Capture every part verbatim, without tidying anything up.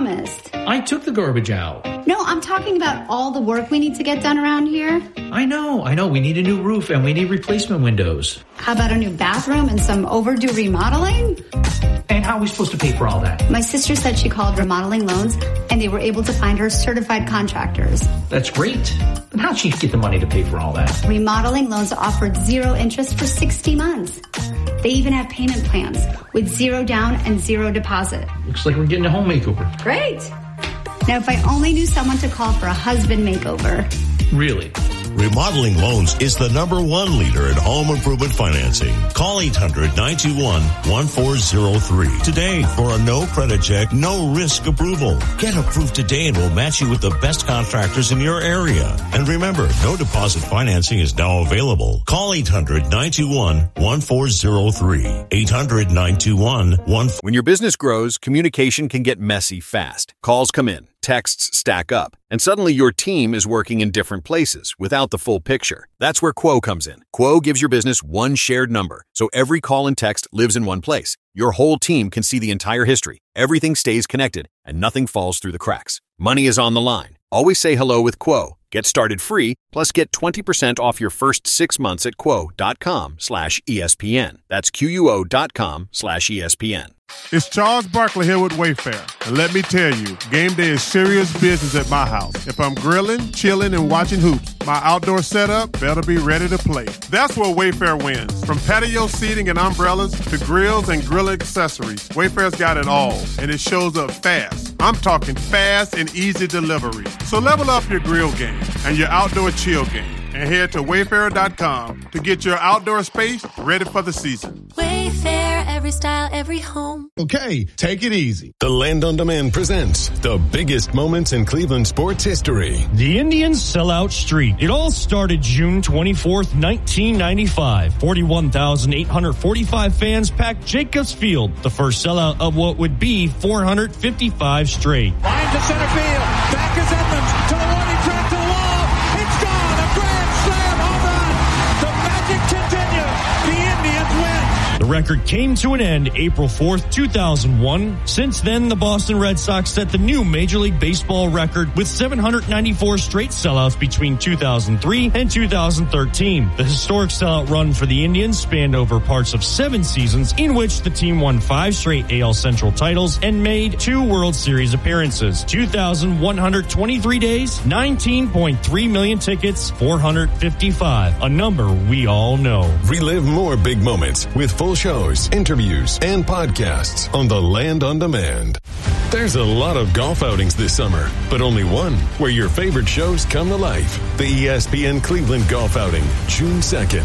promised. I took the garbage out. No, I'm talking about all the work we need to get done around here. I know, I know. We need a new roof and we need replacement windows. How about a new bathroom and some overdue remodeling? And how are we supposed to pay for all that? My sister said she called Remodeling Loans and they were able to find her certified contractors. That's great. But how'd she get the money to pay for all that? Remodeling Loans offered zero interest for sixty months. They even have payment plans with zero down and zero deposit. Looks like we're getting a home makeover. Great. Now, if I only knew someone to call for a husband makeover. Really? Remodeling Loans is the number one leader in home improvement financing. Call eight hundred, nine two one, one four zero three today for a no credit check, no risk approval. Get approved today and we'll match you with the best contractors in your area. And remember, no deposit financing is now available. Call eight hundred, nine two one, one four zero three. eight hundred, nine two one, one four zero three. When your business grows, communication can get messy fast. Calls come in. Texts stack up, and suddenly your team is working in different places without the full picture. That's where Quo comes in. Quo gives your business one shared number, so every call and text lives in one place. Your whole team can see the entire history. Everything stays connected, and nothing falls through the cracks. Money is on the line. Always say hello with Quo. Get started free, plus get twenty percent off your first six months at quo.com slash ESPN. That's Q-U-O dot com slash ESPN. It's Charles Barkley here with Wayfair. And let me tell you, game day is serious business at my house. If I'm grilling, chilling, and watching hoops, my outdoor setup better be ready to play. That's where Wayfair wins. From patio seating and umbrellas to grills and grill accessories, Wayfair's got it all, and it shows up fast. I'm talking fast and easy delivery. So level up your grill game and your outdoor chill game, and head to wayfair dot com to get your outdoor space ready for the season. Wayfair, every style, every home. Okay, take it easy. The Land on Demand presents the biggest moments in Cleveland sports history. The Indians sell out street. It all started June twenty-fourth, nineteen ninety-five. forty-one thousand eight hundred forty-five fans packed Jacobs Field, the first sellout of what would be four hundred fifty-five straight. Line to center field. Back is Edmonds to the one. He tracked to the wall. It's gone. A grand slam home run. The magic continues. The Indians win. The record came to an end April fourth, two thousand one. Since then, the Boston Red Sox set the new Major League Baseball record with seven hundred ninety-four straight sellouts between two thousand three and two thousand thirteen. The historic sellout run for the Indians spanned over parts of seven seasons in which the team won five straight A L Central titles and made two World Series appearances. two thousand one hundred twenty-three days, nineteen point three million tickets, four hundred fifty-five, a number we all know. Relive more big moments with full shows, interviews, and podcasts on the Land on Demand. There's a lot of golf outings this summer, but only one where your favorite shows come to life. The E S P N Cleveland Golf Outing, June second.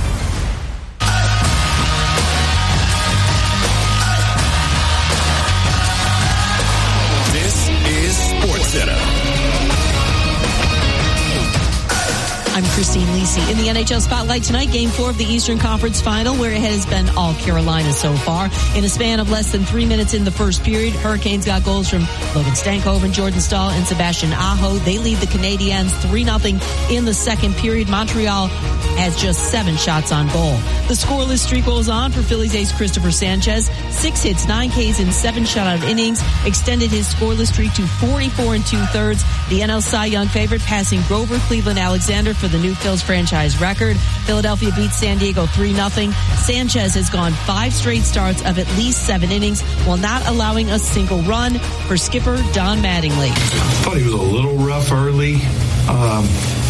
This is Sports Setup. I'm Christine Lisi. In the N H L Spotlight tonight, Game four of the Eastern Conference Final, where it has been all Carolina so far. In a span of less than three minutes in the first period, Hurricanes got goals from Logan Stankoven, Jordan Staal, and Sebastian Aho. They lead the Canadiens three nothing in the second period. Montreal has just seven shots on goal. The scoreless streak goes on for Phillies ace Christopher Sanchez. Six hits, nine Ks, and seven shutout innings extended his scoreless streak to forty-four and two-thirds. The N L Cy Young favorite, passing Grover Cleveland Alexander for the new Phil's franchise record. Philadelphia beats San Diego three nothing. Sanchez has gone five straight starts of at least seven innings while not allowing a single run. For skipper Don Mattingly, I thought he was a little rough early. Um,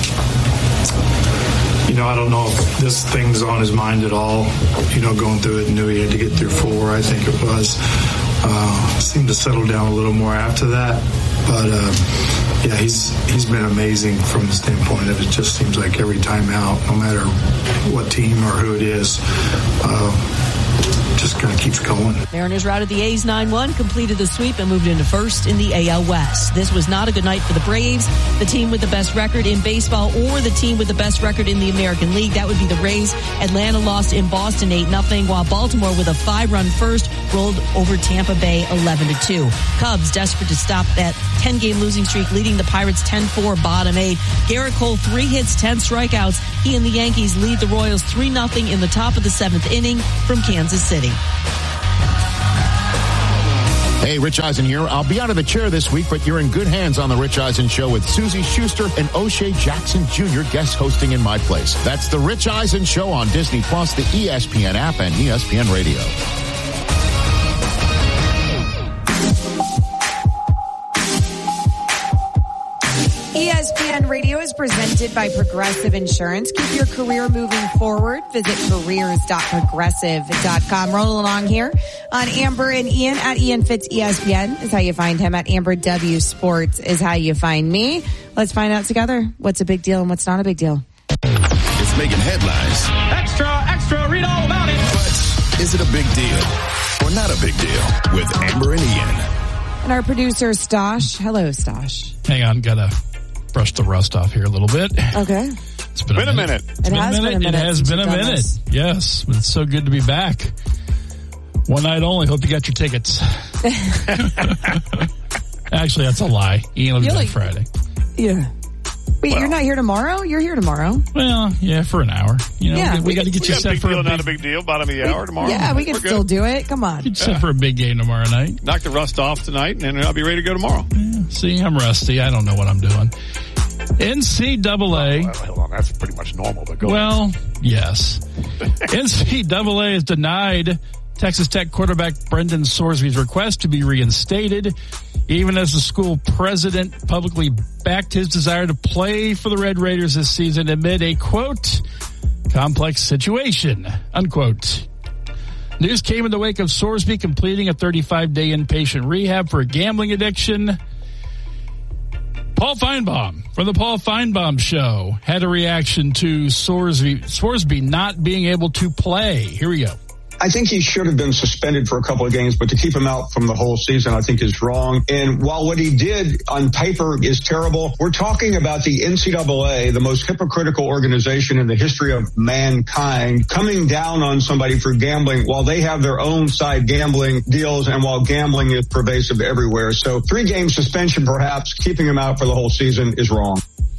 you know, I don't know if this thing's on his mind at all. You know, going through it, knew he had to get through four, I think it was. Uh, seemed to settle down a little more after that. But, uh, yeah, he's he's been amazing from the standpoint of it just seems like every time out, no matter what team or who it is, uh, just kind of keeps going. Mariners routed the A's nine one, completed the sweep, and moved into first in the A L West. This was not a good night for the Braves, the team with the best record in baseball, or the team with the best record in the American League. That would be the Rays. Atlanta lost in Boston eight nothing, while Baltimore, with a five-run first, rolled over Tampa Bay eleven to two. Cubs desperate to stop that ten-game losing streak, leading the Pirates ten four, bottom eight. Garrett Cole, three hits, ten strikeouts. He and the Yankees lead the Royals three nothing in the top of the seventh inning from Kansas City. Hey, Rich Eisen here. I'll be out of the chair this week, but you're in good hands on the Rich Eisen Show with Susie Schuster and O'Shea Jackson Junior guest hosting in my place. That's the Rich Eisen Show on Disney Plus, the E S P N app, and E S P N Radio. E S P N Radio is presented by Progressive Insurance. Keep your career moving forward. Visit careers dot progressive dot com. Rolling along here on Amber and Ian at Ian Fitz E S P N is how you find him. At Amber W Sports is how you find me. Let's find out together what's a big deal and what's not a big deal. It's making headlines. Extra, extra, read all about it. But is it a big deal or not a big deal with Amber and Ian? And our producer, Stosh. Hello, Stosh. Hang on, gotta brush the rust off here a little bit. Okay. It's been, been a minute. It, it has been a minute. It has been a minute. This. Yes, but it's so good to be back. One night only. Hope you got your tickets. Actually, that's a lie. Ian will be back Friday. Yeah. Wait, well, you're not here tomorrow? You're here tomorrow. Well, yeah, for an hour. You know, yeah, we, we got to get you set for deal, a big not a big deal. Bottom of the hour tomorrow. Yeah, we can We're still good. do it. Come on. Get set for a big game tomorrow night. Knock the rust off tonight, and then I'll be ready to go tomorrow. Yeah, see, I'm rusty. I don't know what I'm doing. N C double A. Oh, well, hold on. That's pretty much normal, but go Well, on. yes. N C double A has denied Texas Tech quarterback Brendan Sorsby's request to be reinstated, even as the school president publicly backed his desire to play for the Red Raiders this season amid a, quote, complex situation, unquote. News came in the wake of Sorsby completing a thirty-five day inpatient rehab for a gambling addiction. Paul Feinbaum from the Paul Feinbaum Show had a reaction to Sorsby, Sorsby not being able to play. Here we go. I think he should have been suspended for a couple of games, but to keep him out from the whole season, I think is wrong. And while what he did on paper is terrible, we're talking about the N C double A, the most hypocritical organization in the history of mankind, coming down on somebody for gambling while they have their own side gambling deals and while gambling is pervasive everywhere. So three game suspension, perhaps keeping him out for the whole season is wrong.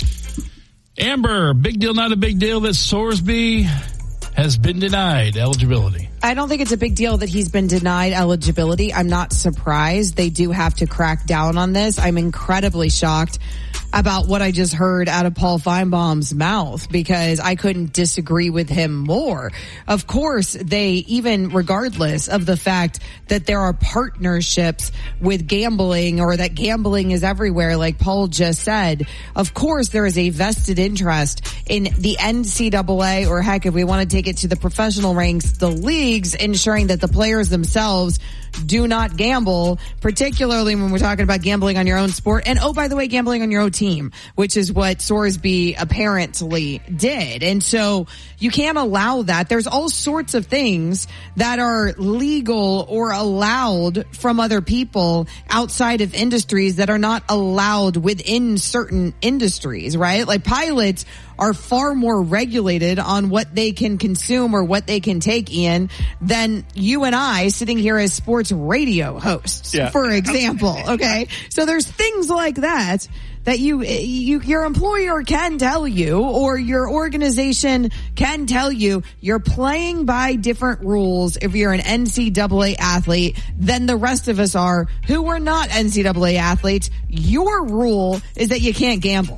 Amber, big deal, not a big deal that Sorsby has been denied eligibility. I don't think it's a big deal that he's been denied eligibility. I'm not surprised. They do have to crack down on this. I'm incredibly shocked about what I just heard out of Paul Feinbaum's mouth because I couldn't disagree with him more. Of course, they, even regardless of the fact that there are partnerships with gambling or that gambling is everywhere, like Paul just said, of course there is a vested interest in the N C double A, or heck, if we want to take it to the professional ranks, the leagues, ensuring that the players themselves do not gamble, particularly when we're talking about gambling on your own sport. And oh, by the way, gambling on your own team, which is what Sorsby apparently did. And so you can't allow that. There's all sorts of things that are legal or allowed from other people outside of industries that are not allowed within certain industries, right? Like pilots are far more regulated on what they can consume or what they can take in than you and I sitting here as sports radio hosts, yeah. for example. Okay. So there's things like that that you, you, your employer can tell you, or your organization can tell you, you're playing by different rules if you're an N C double A athlete than the rest of us are who are not N C double A athletes. Your rule is that you can't gamble.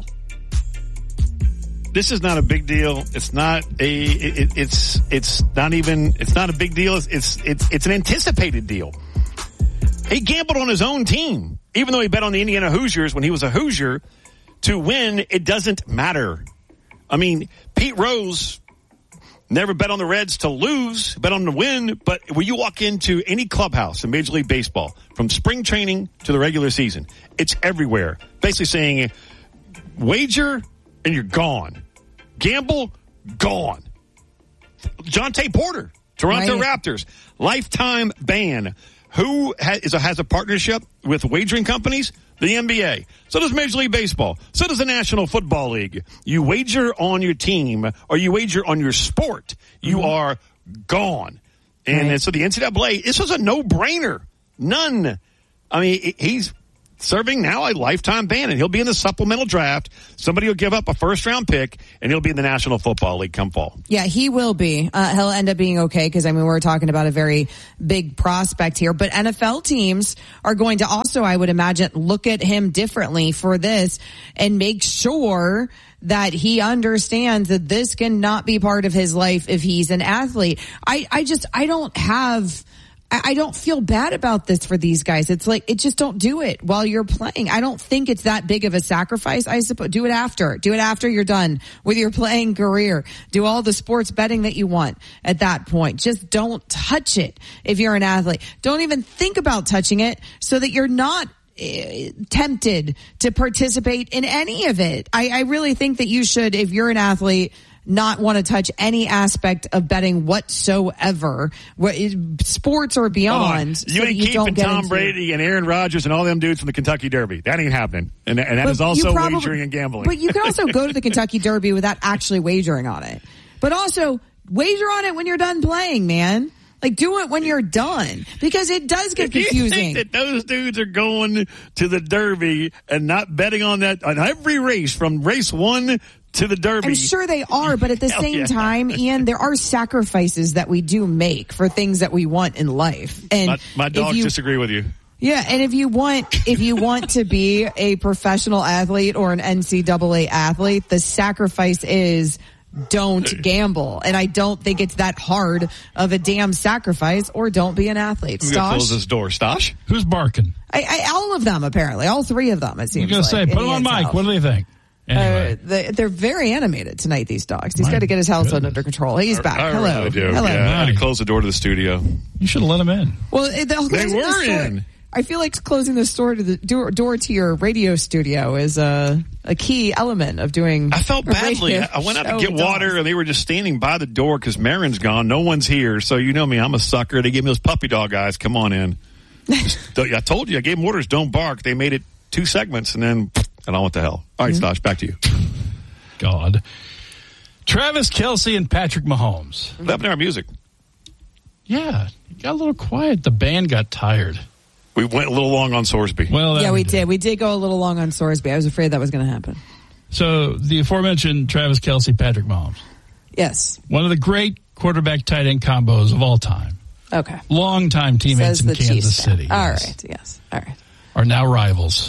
This is not a big deal. It's not a, it, it's, it's not even, it's not a big deal. It's, it's, it's, it's an anticipated deal. He gambled on his own team, even though he bet on the Indiana Hoosiers when he was a Hoosier to win. It doesn't matter. I mean, Pete Rose never bet on the Reds to lose, bet on the win. But when you walk into any clubhouse in Major League Baseball, from spring training to the regular season, it's everywhere. Basically saying, wager and you're gone. Gamble, gone. Jonte Porter, Toronto right. Raptors, lifetime ban. Who has, has a partnership with wagering companies? The N B A. So does Major League Baseball. So does the National Football League. You wager on your team or you wager on your sport, you mm-hmm. are gone. And, right. and so the N C double A, this was a no-brainer. None. I mean, he's serving now a lifetime ban, and he'll be in the supplemental draft. Somebody will give up a first-round pick, and he'll be in the National Football League come fall. Yeah, he will be. Uh, he'll end up being okay because, I mean, we're talking about a very big prospect here. But N F L teams are going to also, I would imagine, look at him differently for this and make sure that he understands that this cannot be part of his life if he's an athlete. I, I just, I don't have... I don't feel bad about this for these guys. It's like, it just don't do it while you're playing. I don't think it's that big of a sacrifice. I suppose do it after. Do it after you're done with your playing career. Do all the sports betting that you want at that point. Just don't touch it if you're an athlete. Don't even think about touching it so that you're not uh, tempted to participate in any of it. I, I really think that you should, if you're an athlete, not want to touch any aspect of betting whatsoever, what is sports or beyond. You so ain't you keeping Tom into... Brady and Aaron Rodgers and all them dudes from the Kentucky Derby. That ain't happening. And, and that but is also probably, wagering and gambling. But you can also go to the Kentucky Derby without actually wagering on it. But also wager on it when you're done playing, man. Like, do it when you're done, because it does get confusing. You think that those dudes are going to the Derby and not betting on that on every race from race one to the Derby? I'm sure they are, but at the same yeah. time, Ian, there are sacrifices that we do make for things that we want in life. And my, my dogs you, disagree with you. Yeah, and if you want, if you want to be a professional athlete or an N C double A athlete, the sacrifice is don't gamble. And I don't think it's that hard of a damn sacrifice, or don't be an athlete. We're going to close this door. Stosh? Who's barking? I, I, all of them, apparently. All three of them, it seems You're going to like, say, put them on mic. What do they think? Anyway. Uh, they, they're very animated tonight, these dogs. He's got to get his household goodness. under control. He's back. I Hello. Really do. Hello. Yeah, I had to close the door to the studio. You should have let them in. Well, it, the, they were the in. I feel like closing the door to the door, door to your radio studio is a a key element of doing. I felt badly. I went out to get water, dogs. And they were just standing by the door because Marin's gone. No one's here, so you know me. I'm a sucker. They gave me those puppy dog eyes. Come on in. Just, I told you. I gave them orders. Don't bark. They made it two segments, and then and I went to hell. All right, mm-hmm. Stosh, back to you. God. Travis Kelce and Patrick Mahomes. What happened to our music? Yeah, it got a little quiet. The band got tired. We went a little long on Sorsby. Well, yeah, we, we did. did. We did go a little long on Sorsby. I was afraid that was going to happen. So the aforementioned Travis Kelce, Patrick Mahomes. Yes. One of the great quarterback tight end combos of all time. Okay. Longtime teammates in Kansas Chiefs City. All yes. right. Yes. All right. Are now rivals.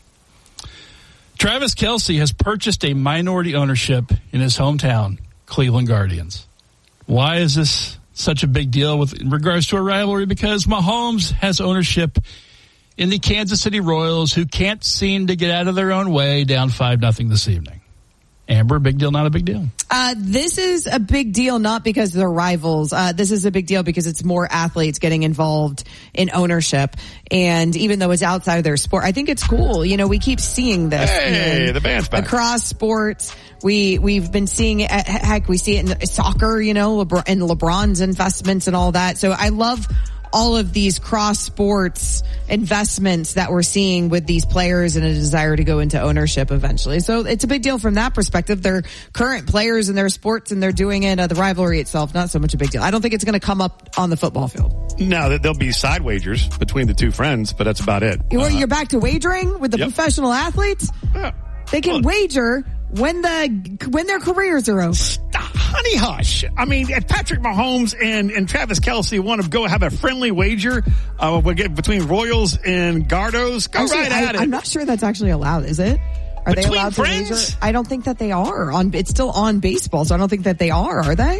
Travis Kelce has purchased a minority ownership in his hometown, Cleveland Guardians. Why is this such a big deal with in regards to a rivalry? Because Mahomes has ownership in the Kansas City Royals, who can't seem to get out of their own way, down five nothing this evening. Amber, big deal, not a big deal? Uh, this is a big deal, not because they're rivals. Uh, this is a big deal because it's more athletes getting involved in ownership. And even though it's outside of their sport, I think it's cool. You know, we keep seeing this. Hey, the band's back. Across sports. We, we've been seeing it, heck, we see it in soccer, you know, LeBron, in LeBron's investments and all that. So I love all of these cross sports investments that we're seeing with these players and a desire to go into ownership eventually. So it's a big deal from that perspective. They're current players in their sports and they're doing it. Uh, the rivalry itself, not so much a big deal. I don't think it's going to come up on the football field. No, there'll be side wagers between the two friends, but that's about it. You're, uh, you're back to wagering with the yep. professional athletes? Yeah. They can Look. wager when the when their careers are over. Stop, honey hush. I mean, if Patrick Mahomes and, and Travis Kelce want to go have a friendly wager uh, we'll get between Royals and Gardos, go actually, right I, at it. I'm not sure that's actually allowed, is it? Are between they allowed friends? to wager? I don't think that they are. On It's still on baseball, so I don't think that they are, are they?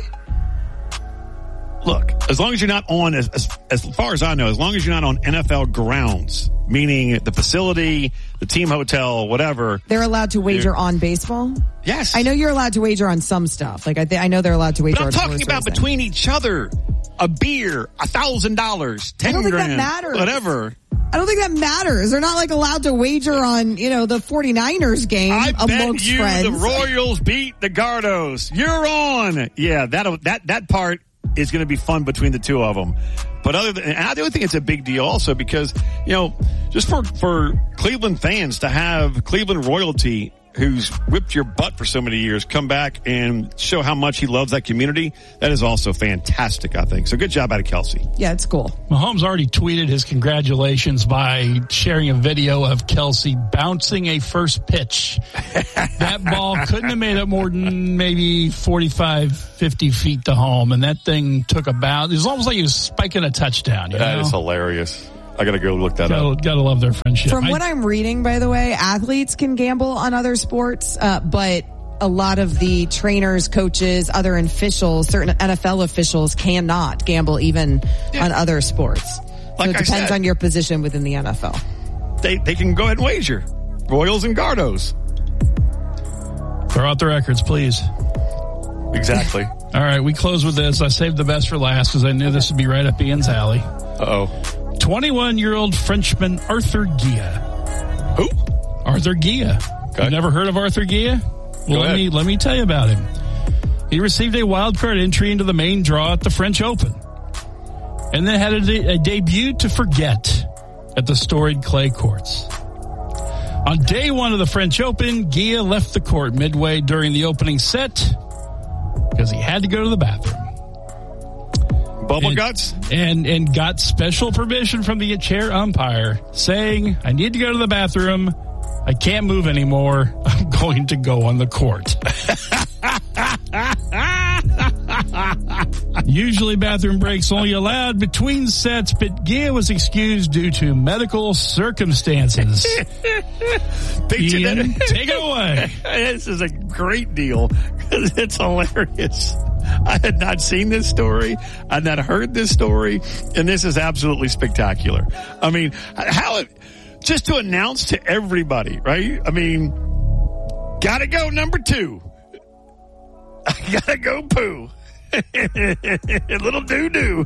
Look, as long as you're not on, as, as as far as I know, as long as you're not on N F L grounds, meaning the facility, the team hotel, whatever. They're allowed to wager on baseball? Yes. I know you're allowed to wager on some stuff. Like I, th- I know they're allowed to wager but I'm on talking horse about racing. between each other. A beer, a thousand dollars, ten I don't think grand, that matters. whatever. I don't think that matters. They're not like allowed to wager on, you know, the 49ers game I amongst bet you friends. the Royals beat the Gardos. You're on. Yeah, that that that part is going to be fun between the two of them. But other than, and I do think it's a big deal also because, you know, just for, for Cleveland fans to have Cleveland royalty who's whipped your butt for so many years come back and show how much he loves that community, that is also fantastic, I think. So good job out of Kelsey. Yeah, it's cool. Mahomes already tweeted his congratulations by sharing a video of Kelsey bouncing a first pitch. That ball couldn't have made it more than maybe forty-five, fifty feet to home, and that thing took about, it was almost like he was spiking a touchdown. You That know? is hilarious. I got to go look that gotta, up. Gotta love their friendship. From I, what I'm reading, by the way, athletes can gamble on other sports, uh, but a lot of the trainers, coaches, other officials, certain N F L officials cannot gamble even yeah. on other sports. So like it I depends said, on your position within the N F L. They they can go ahead and wager. Royals and Gardos. Throw out the records, please. Exactly. All right, we close with this. I saved the best for last because I knew this would be right up Ian's alley. Uh-oh. twenty-one-year-old Frenchman Arthur Guilla. Who? Arthur Guilla. Okay. You've never heard of Arthur Guilla? Well, let me, let me tell you about him. He received a wild card entry into the main draw at the French Open and then had a, de- a debut to forget at the storied clay courts. On day one of the French Open, Guilla left the court midway during the opening set because he had to go to the bathroom. Bubble and, guts? And and got special permission from the chair umpire saying, I need to go to the bathroom. I can't move anymore. I'm going to go on the court. Usually bathroom breaks only allowed between sets, but Guilla was excused due to medical circumstances. Ian, take it away. This is a great deal. It's hilarious. I had not seen this story. I had not heard this story. And this is absolutely spectacular. I mean, how it, just to announce to everybody, right? I mean, gotta go number two. I gotta go poo. Little doo-doo.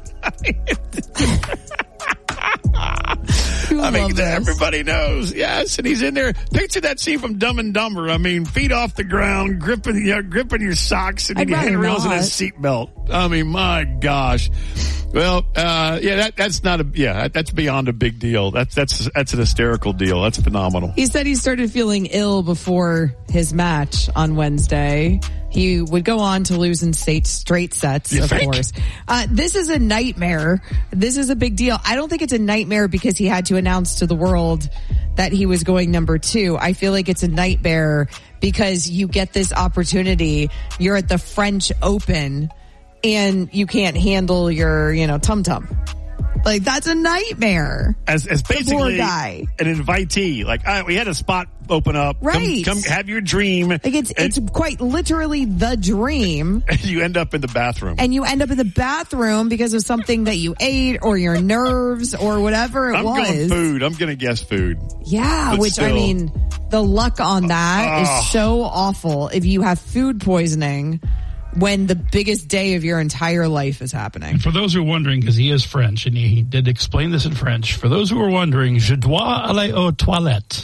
I mean, everybody knows. Yes, and he's in there. Picture that scene from Dumb and Dumber. I mean, feet off the ground, gripping, you know, gripping your socks and your handrails and his seatbelt. I mean, my gosh. Well, uh, yeah, that, that's not a, yeah, that's beyond a big deal. That's, that's, that's an hysterical deal. That's phenomenal. He said he started feeling ill before his match on Wednesday. He would go on to lose in state straight sets, you of think? course. Uh, this is a nightmare. This is a big deal. I don't think it's a nightmare because he had to announce to the world that he was going number two. I feel like it's a nightmare because you get this opportunity. You're at the French Open and you can't handle your, you know, tum-tum. Like, that's a nightmare. As, as basically guy. an invitee. Like, all right, we had a spot open up. Right. Come, come have your dream. Like, it's, it's quite literally the dream. And you end up in the bathroom. And you end up in the bathroom because of something that you ate or your nerves or whatever it I'm was. going food. I'm going to guess food. Yeah, But which still. I mean, the luck on that Uh, is so awful if you have food poisoning when the biggest day of your entire life is happening. For those who are wondering, because he is French, and he, he did explain this in French, for those who are wondering, je dois aller aux toilettes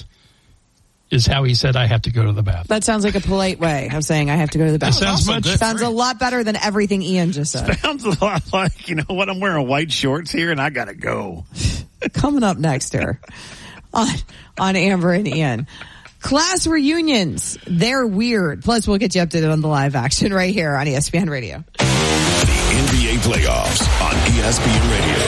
is how he said, I have to go to the bathroom. That sounds like a polite way of saying I have to go to the bathroom. Sounds much sounds a lot better than everything Ian just said. Sounds a lot like, you know what, I'm wearing white shorts here and I gotta go. Coming up next here on, on Amber and Ian. Class reunions, they're weird. Plus, we'll get you updated on the live action right here on E S P N Radio. The N B A playoffs on E S P N Radio.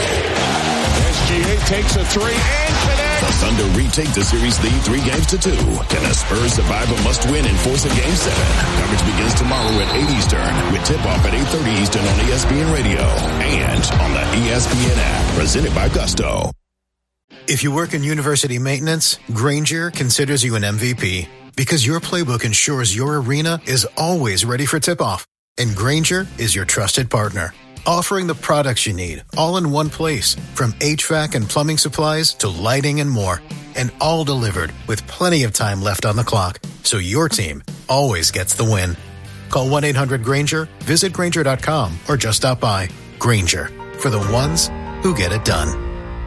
S G A takes a three and connects. The Thunder retake the series lead three games to two. Can the Spurs survive a must-win and force a game seven? Coverage begins tomorrow at eight Eastern with tip-off at eight thirty Eastern on E S P N Radio and on the E S P N app. Presented by Gusto. If you work in university maintenance, Grainger considers you an M V P because your playbook ensures your arena is always ready for tip-off. And Grainger is your trusted partner, offering the products you need all in one place, from H V A C and plumbing supplies to lighting and more, and all delivered with plenty of time left on the clock, so your team always gets the win. Call one eight hundred Grainger, visit Grainger dot com, or just stop by. Grainger, for the ones who get it done.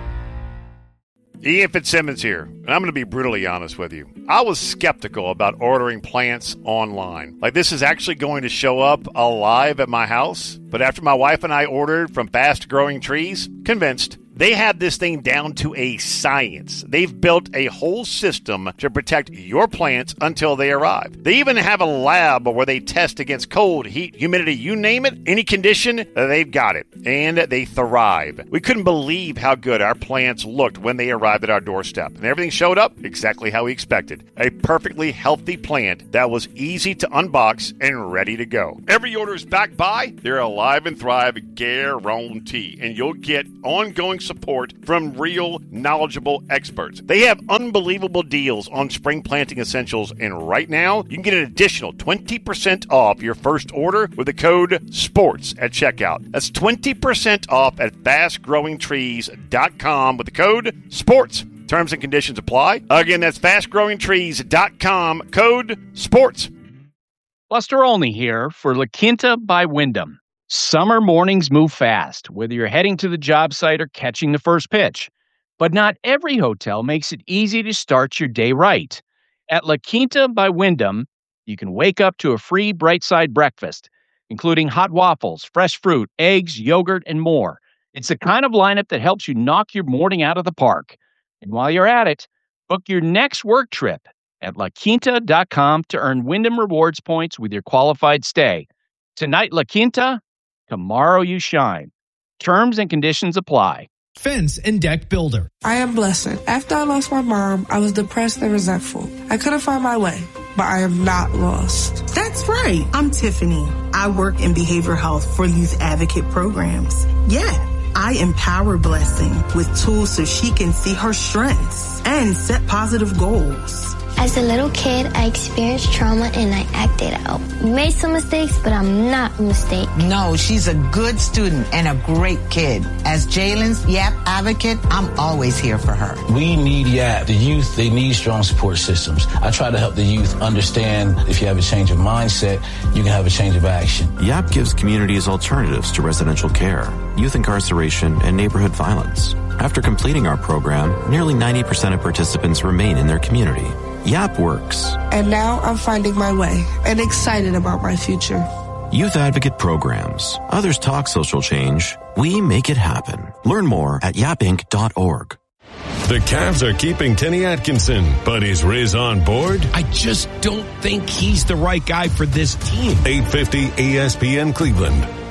Ian Fitzsimmons here, and I'm going to be brutally honest with you. I was skeptical about ordering plants online. Like, this is actually going to show up alive at my house. But after my wife and I ordered from Fast Growing Trees, convinced. They have this thing down to a science. They've built a whole system to protect your plants until they arrive. They even have a lab where they test against cold, heat, humidity, you name it, any condition, they've got it. And they thrive. We couldn't believe how good our plants looked when they arrived at our doorstep. And everything showed up exactly how we expected. A perfectly healthy plant that was easy to unbox and ready to go. Every order is backed by their Alive and Thrive guarantee, and you'll get ongoing support from real, knowledgeable experts. They have unbelievable deals on spring planting essentials, and right now, you can get an additional twenty percent off your first order with the code SPORTS at checkout. That's twenty percent off at fast growing trees dot com with the code SPORTS. Terms and conditions apply. Again, that's fast growing trees dot com, code SPORTS. Buster Olney here for La Quinta by Wyndham. Summer mornings move fast, whether you're heading to the job site or catching the first pitch. But not every hotel makes it easy to start your day right. At La Quinta by Wyndham, you can wake up to a free Bright Side breakfast, including hot waffles, fresh fruit, eggs, yogurt, and more. It's the kind of lineup that helps you knock your morning out of the park. And while you're at it, book your next work trip at la quinta dot com to earn Wyndham Rewards points with your qualified stay. Tonight, La Quinta, tomorrow you shine. Terms and conditions apply. Fence and Deck Builder. I am Blessed. After I lost my mom, I was depressed and resentful. I couldn't find my way, but I am not lost. That's right. I'm Tiffany. I work in behavioral health for youth advocate programs. Yeah. I empower Blessing with tools so she can see her strengths and set positive goals. As a little kid, I experienced trauma and I acted out. Made some mistakes, but I'm not a mistake. No, she's a good student and a great kid. As Jalen's Y A P advocate, I'm always here for her. We need Y A P. The youth, they need strong support systems. I try to help the youth understand if you have a change of mindset, you can have a change of action. Y A P gives communities alternatives to residential care, youth incarceration, and neighborhood violence. After completing our program, nearly ninety percent of participants remain in their community. Y A P works. And now I'm finding my way and excited about my future. Youth Advocate Programs. Others talk social change. We make it happen. Learn more at yap inc dot org. The Cavs are keeping Kenny Atkinson, but is Riz on board? I just don't think he's the right guy for this team. eight fifty E S P N Cleveland.